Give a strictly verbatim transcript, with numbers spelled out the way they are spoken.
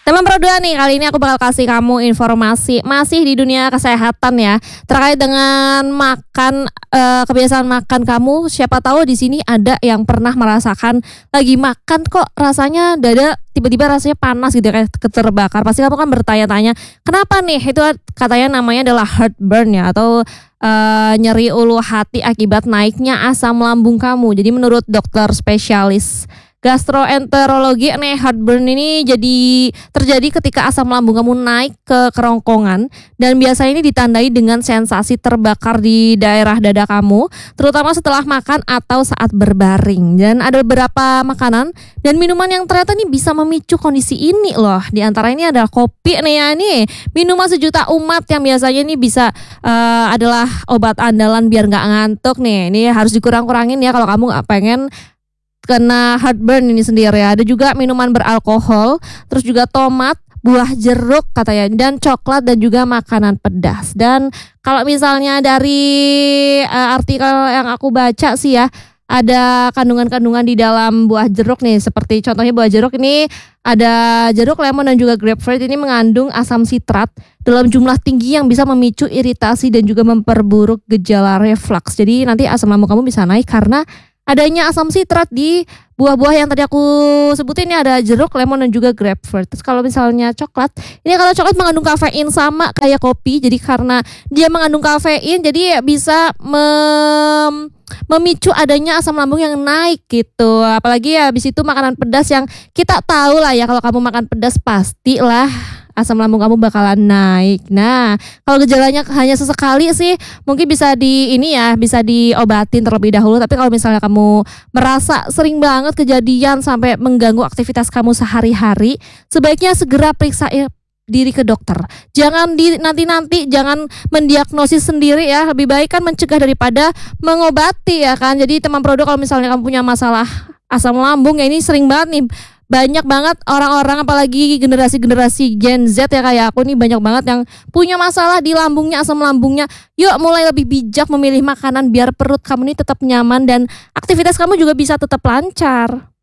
Teman berdua nih, kali ini aku bakal kasih kamu informasi masih di dunia kesehatan ya, terkait dengan makan, eee, kebiasaan makan kamu. Siapa tahu di sini ada yang pernah merasakan lagi makan kok rasanya dada tiba-tiba rasanya panas gitu ya, kayak ke terbakar. Pasti kamu kan bertanya-tanya, "Kenapa nih?" Itu katanya namanya adalah heartburn ya, atau eee, nyeri ulu hati akibat naiknya asam lambung kamu. Jadi menurut dokter spesialis gastroenterologi nih, heartburn ini jadi terjadi ketika asam lambung kamu naik ke kerongkongan, dan biasanya ini ditandai dengan sensasi terbakar di daerah dada kamu, terutama setelah makan atau saat berbaring. Dan ada beberapa makanan dan minuman yang ternyata nih bisa memicu kondisi ini loh. Di antara ini ada kopi nih ya, nih minuman sejuta umat yang biasanya ini bisa uh, adalah obat andalan biar nggak ngantuk nih. Ini harus dikurang-kurangin ya kalau kamu nggak pengen kena heartburn ini sendiri ya. Ada juga minuman beralkohol, terus juga tomat, buah jeruk katanya, dan coklat, dan juga makanan pedas. Dan kalau misalnya dari uh, artikel yang aku baca sih ya, ada kandungan-kandungan di dalam buah jeruk nih, seperti contohnya buah jeruk ini ada jeruk, lemon, dan juga grapefruit. Ini mengandung asam sitrat dalam jumlah tinggi yang bisa memicu iritasi dan juga memperburuk gejala reflux. Jadi nanti asam lambung kamu bisa naik karena adanya asam sitrat di buah-buah yang tadi aku sebutin. Ini ada jeruk, lemon, dan juga grapefruit. Terus kalau misalnya coklat, ini kalau coklat mengandung kafein sama kayak kopi. Jadi karena dia mengandung kafein, jadi bisa mem memicu adanya asam lambung yang naik gitu. Apalagi ya habis itu makanan pedas yang kita tahu lah ya, kalau kamu makan pedas pastilah asam lambung kamu bakalan naik. Nah, kalau gejalanya hanya sesekali sih mungkin bisa di ini ya, bisa diobatin terlebih dahulu. Tapi kalau misalnya kamu merasa sering banget kejadian sampai mengganggu aktivitas kamu sehari-hari, sebaiknya segera periksa ya diri ke dokter. Jangan di nanti-nanti, jangan mendiagnosis sendiri ya. Lebih baik kan mencegah daripada mengobati ya kan. Jadi teman produk, kalau misalnya kamu punya masalah asam lambung ya, ini sering banget nih, banyak banget orang-orang apalagi generasi-generasi Gen Z ya kayak aku nih, banyak banget yang punya masalah di lambungnya, asam lambungnya. Yuk mulai lebih bijak memilih makanan biar perut kamu ini tetap nyaman dan aktivitas kamu juga bisa tetap lancar.